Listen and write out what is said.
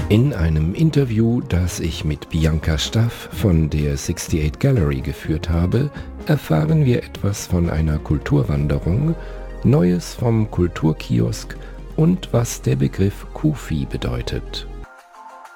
In einem Interview, das ich mit Bianca Staff von der 68 Gallery geführt habe, erfahren wir etwas von einer Kulturwanderung, Neues vom Kulturkiosk und was der Begriff Kufi bedeutet.